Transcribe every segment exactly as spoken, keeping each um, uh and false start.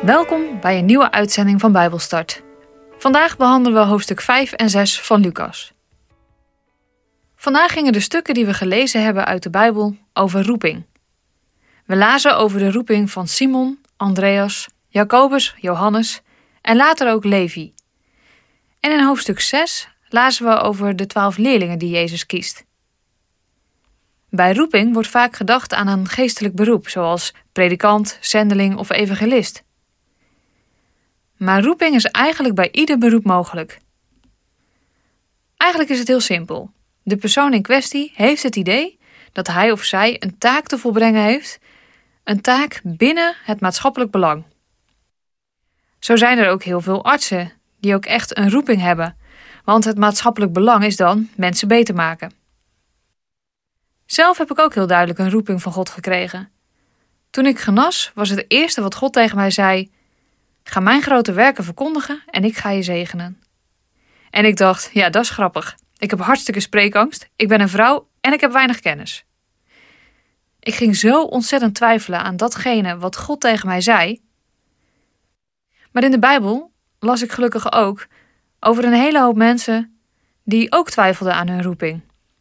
Welkom bij een nieuwe uitzending van Bijbelstart. Vandaag behandelen we hoofdstuk vijf en zes van Lucas. Vandaag gingen de stukken die we gelezen hebben uit de Bijbel over roeping. We lazen over de roeping van Simon, Andreas, Jacobus, Johannes en later ook Levi. En in hoofdstuk zes lazen we over de twaalf leerlingen die Jezus kiest. Bij roeping wordt vaak gedacht aan een geestelijk beroep, zoals predikant, zendeling of evangelist. Maar roeping is eigenlijk bij ieder beroep mogelijk. Eigenlijk is het heel simpel. De persoon in kwestie heeft het idee dat hij of zij een taak te volbrengen heeft, een taak binnen het maatschappelijk belang. Zo zijn er ook heel veel artsen die ook echt een roeping hebben, want het maatschappelijk belang is dan mensen beter maken. Zelf heb ik ook heel duidelijk een roeping van God gekregen. Toen ik genas, was het eerste wat God tegen mij zei: ga mijn grote werken verkondigen en ik ga je zegenen. En ik dacht, ja, dat is grappig. Ik heb hartstikke spreekangst, ik ben een vrouw en ik heb weinig kennis. Ik ging zo ontzettend twijfelen aan datgene wat God tegen mij zei. Maar in de Bijbel las ik gelukkig ook over een hele hoop mensen die ook twijfelden aan hun roeping.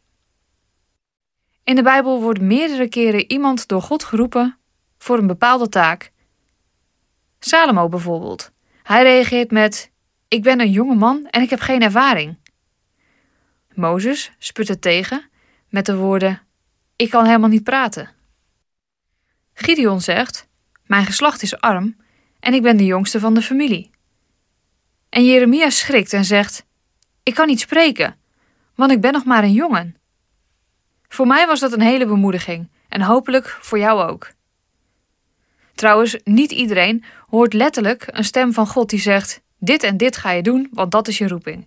In de Bijbel wordt meerdere keren iemand door God geroepen voor een bepaalde taak. Salomo bijvoorbeeld. Hij reageert met: ik ben een jonge man en ik heb geen ervaring. Mozes sput het tegen met de woorden: ik kan helemaal niet praten. Gideon zegt: mijn geslacht is arm en ik ben de jongste van de familie. En Jeremia schrikt en zegt: ik kan niet spreken, want ik ben nog maar een jongen. Voor mij was dat een hele bemoediging en hopelijk voor jou ook. Trouwens, niet iedereen hoort letterlijk een stem van God die zegt: dit en dit ga je doen, want dat is je roeping.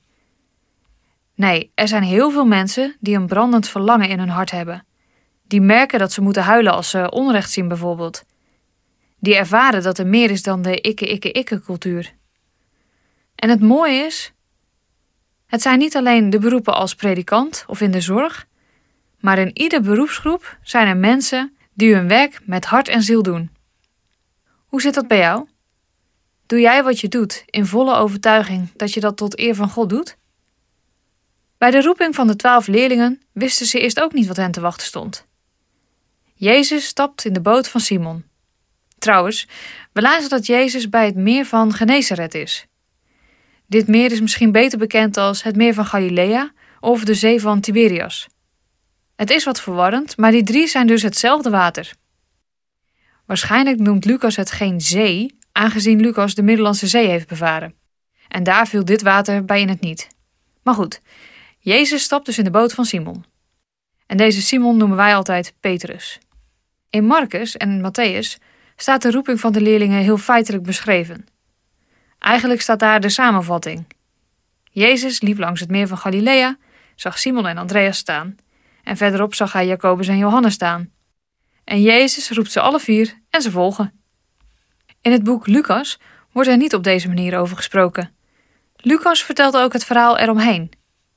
Nee, er zijn heel veel mensen die een brandend verlangen in hun hart hebben. Die merken dat ze moeten huilen als ze onrecht zien bijvoorbeeld. Die ervaren dat er meer is dan de ikke-ikke-ikke cultuur. En het mooie is, het zijn niet alleen de beroepen als predikant of in de zorg, maar in ieder beroepsgroep zijn er mensen die hun werk met hart en ziel doen. Hoe zit dat bij jou? Doe jij wat je doet in volle overtuiging dat je dat tot eer van God doet? Bij de roeping van de twaalf leerlingen wisten ze eerst ook niet wat hen te wachten stond. Jezus stapt in de boot van Simon. Trouwens, we lazen dat Jezus bij het meer van Genesaret is. Dit meer is misschien beter bekend als het meer van Galilea of de zee van Tiberias. Het is wat verwarrend, maar die drie zijn dus hetzelfde water. Waarschijnlijk noemt Lucas het geen zee, aangezien Lucas de Middellandse Zee heeft bevaren. En daar viel dit water bij in het niet. Maar goed, Jezus stapt dus in de boot van Simon. En deze Simon noemen wij altijd Petrus. In Marcus en Mattheüs staat de roeping van de leerlingen heel feitelijk beschreven. Eigenlijk staat daar de samenvatting. Jezus liep langs het meer van Galilea, zag Simon en Andreas staan. En verderop zag hij Jacobus en Johannes staan. En Jezus roept ze alle vier en ze volgen. In het boek Lucas wordt er niet op deze manier over gesproken. Lucas vertelt ook het verhaal eromheen.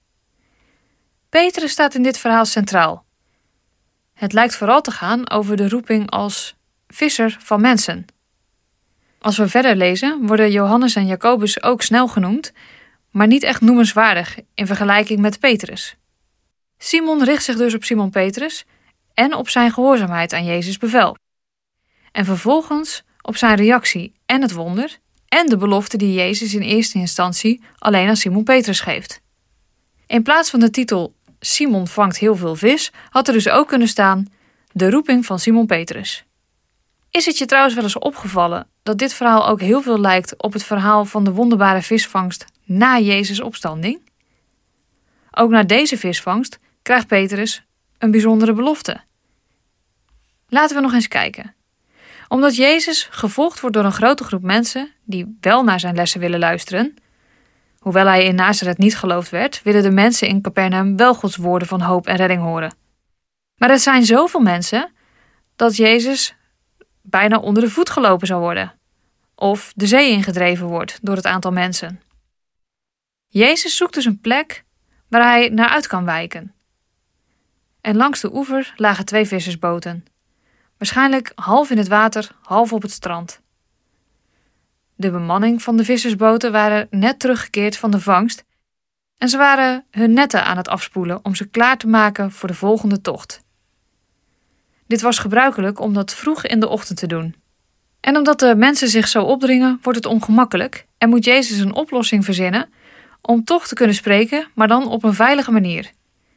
Petrus staat in dit verhaal centraal. Het lijkt vooral te gaan over de roeping als visser van mensen. Als we verder lezen, worden Johannes en Jacobus ook snel genoemd, maar niet echt noemenswaardig in vergelijking met Petrus. Simon richt zich dus op Simon Petrus en op zijn gehoorzaamheid aan Jezus' bevel. En vervolgens op zijn reactie en het wonder en de belofte die Jezus in eerste instantie alleen aan Simon Petrus geeft. In plaats van de titel Simon vangt heel veel vis, had er dus ook kunnen staan de roeping van Simon Petrus. Is het je trouwens wel eens opgevallen dat dit verhaal ook heel veel lijkt op het verhaal van de wonderbare visvangst na Jezus' opstanding? Ook na deze visvangst krijgt Petrus een bijzondere belofte. Laten we nog eens kijken. Omdat Jezus gevolgd wordt door een grote groep mensen die wel naar zijn lessen willen luisteren, hoewel hij in Nazareth niet geloofd werd, willen de mensen in Capernaum wel Gods woorden van hoop en redding horen. Maar er zijn zoveel mensen dat Jezus bijna onder de voet gelopen zou worden, of de zee ingedreven wordt door het aantal mensen. Jezus zoekt dus een plek waar hij naar uit kan wijken. En langs de oever lagen twee vissersboten. Waarschijnlijk half in het water, half op het strand. De bemanning van de vissersboten waren net teruggekeerd van de vangst en ze waren hun netten aan het afspoelen om ze klaar te maken voor de volgende tocht. Dit was gebruikelijk om dat vroeg in de ochtend te doen. En omdat de mensen zich zo opdringen, wordt het ongemakkelijk en moet Jezus een oplossing verzinnen om toch te kunnen spreken, maar dan op een veilige manier.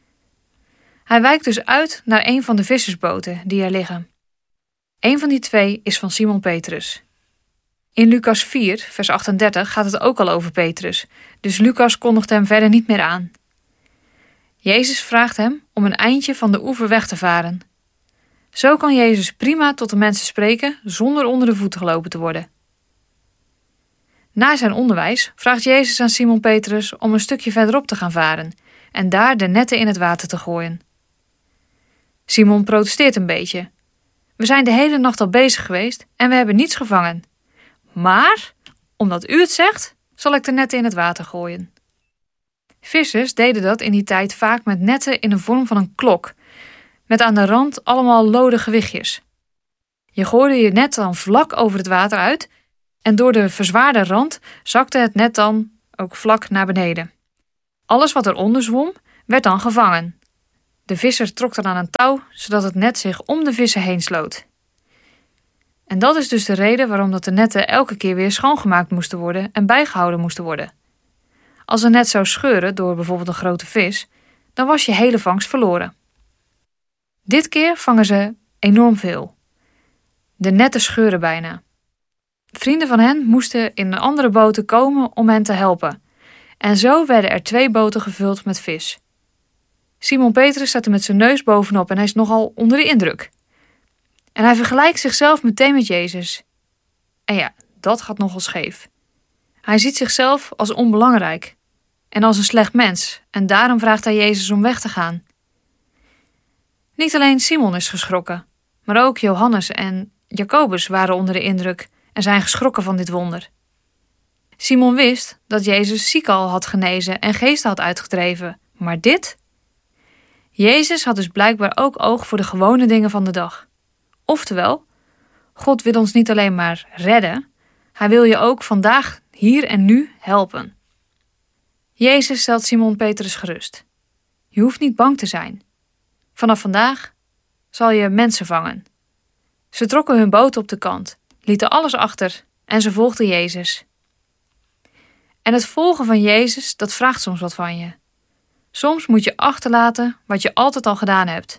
Hij wijkt dus uit naar een van de vissersboten die er liggen. Een van die twee is van Simon Petrus. In Lucas vier, vers achtendertig gaat het ook al over Petrus, dus Lucas kondigt hem verder niet meer aan. Jezus vraagt hem om een eindje van de oever weg te varen. Zo kan Jezus prima tot de mensen spreken zonder onder de voeten gelopen te worden. Na zijn onderwijs vraagt Jezus aan Simon Petrus om een stukje verderop te gaan varen en daar de netten in het water te gooien. Simon protesteert een beetje. We zijn de hele nacht al bezig geweest en we hebben niets gevangen. Maar, omdat u het zegt, zal ik de netten in het water gooien. Vissers deden dat in die tijd vaak met netten in de vorm van een klok, met aan de rand allemaal lode gewichtjes. Je gooide je net dan vlak over het water uit en door de verzwaarde rand zakte het net dan ook vlak naar beneden. Alles wat eronder zwom, werd dan gevangen. De visser trok dan aan een touw, zodat het net zich om de vissen heen sloot. En dat is dus de reden waarom dat de netten elke keer weer schoongemaakt moesten worden en bijgehouden moesten worden. Als een net zou scheuren door bijvoorbeeld een grote vis, dan was je hele vangst verloren. Dit keer vangen ze enorm veel. De netten scheuren bijna. Vrienden van hen moesten in andere boten komen om hen te helpen. En zo werden er twee boten gevuld met vis. Simon Petrus staat er met zijn neus bovenop en hij is nogal onder de indruk. En hij vergelijkt zichzelf meteen met Jezus. En ja, dat gaat nogal scheef. Hij ziet zichzelf als onbelangrijk en als een slecht mens en daarom vraagt hij Jezus om weg te gaan. Niet alleen Simon is geschrokken, maar ook Johannes en Jacobus waren onder de indruk en zijn geschrokken van dit wonder. Simon wist dat Jezus zieken al had genezen en geesten had uitgedreven, maar dit? Jezus had dus blijkbaar ook oog voor de gewone dingen van de dag. Oftewel, God wil ons niet alleen maar redden, hij wil je ook vandaag, hier en nu helpen. Jezus stelt Simon Petrus gerust. Je hoeft niet bang te zijn. Vanaf vandaag zal je mensen vangen. Ze trokken hun boot op de kant, lieten alles achter en ze volgden Jezus. En het volgen van Jezus, dat vraagt soms wat van je. Soms moet je achterlaten wat je altijd al gedaan hebt.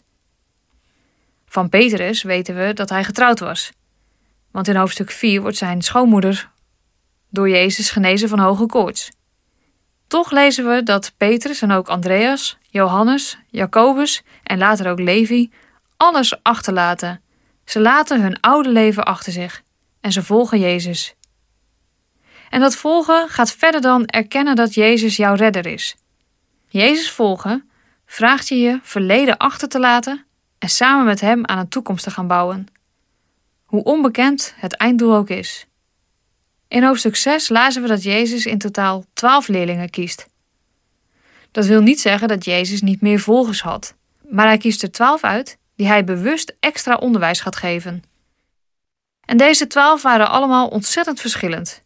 Van Petrus weten we dat hij getrouwd was. Want in hoofdstuk vier wordt zijn schoonmoeder door Jezus genezen van hoge koorts. Toch lezen we dat Petrus en ook Andreas, Johannes, Jacobus en later ook Levi alles achterlaten. Ze laten hun oude leven achter zich en ze volgen Jezus. En dat volgen gaat verder dan erkennen dat Jezus jouw redder is. Jezus volgen vraagt je je verleden achter te laten en samen met hem aan een toekomst te gaan bouwen. Hoe onbekend het einddoel ook is. In hoofdstuk zes lazen we dat Jezus in totaal twaalf leerlingen kiest. Dat wil niet zeggen dat Jezus niet meer volgers had, maar hij kiest er twaalf uit die hij bewust extra onderwijs gaat geven. En deze twaalf waren allemaal ontzettend verschillend.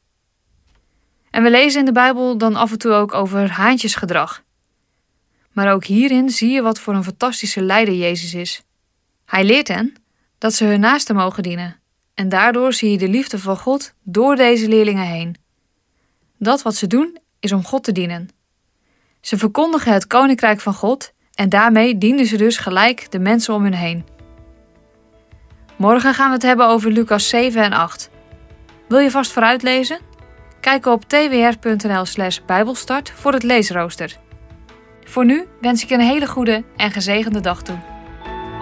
En we lezen in de Bijbel dan af en toe ook over haantjesgedrag. Maar ook hierin zie je wat voor een fantastische leider Jezus is. Hij leert hen dat ze hun naasten mogen dienen. En daardoor zie je de liefde van God door deze leerlingen heen. Dat wat ze doen is om God te dienen. Ze verkondigen het koninkrijk van God en daarmee dienen ze dus gelijk de mensen om hun heen. Morgen gaan we het hebben over Lucas zeven en acht. Wil je vast vooruit lezen? Kijk op twr.nl slash bijbelstart voor het leesrooster. Voor nu wens ik je een hele goede en gezegende dag toe.